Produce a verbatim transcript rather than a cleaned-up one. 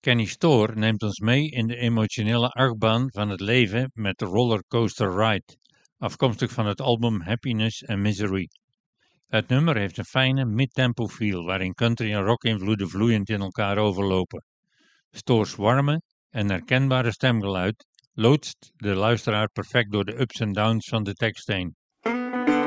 Kenny Storr neemt ons mee in de emotionele achtbaan van het leven met Rollercoaster Ride, afkomstig van het album Happiness and Misery. Het nummer heeft een fijne mid-tempo feel waarin country en rock invloeden vloeiend in elkaar overlopen. Storrs warme en herkenbare stemgeluid loodst de luisteraar perfect door de ups en downs van de tekst heen.